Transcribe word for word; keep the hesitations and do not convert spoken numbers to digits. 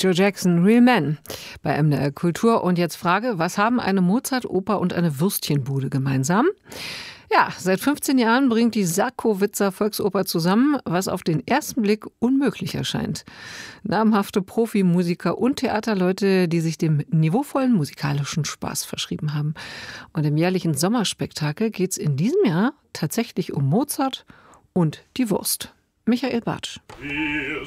Joe Jackson, Real Men bei M D R Kultur. Und jetzt Frage, was haben eine Mozart-Oper und eine Würstchenbude gemeinsam? Ja, seit fünfzehn Jahren bringt die Sackowitzer Volksoper zusammen, was auf den ersten Blick unmöglich erscheint. Namhafte Profimusiker und Theaterleute, die sich dem niveauvollen musikalischen Spaß verschrieben haben. Und im jährlichen Sommerspektakel geht es in diesem Jahr tatsächlich um Mozart und die Wurst. Michael Bartsch.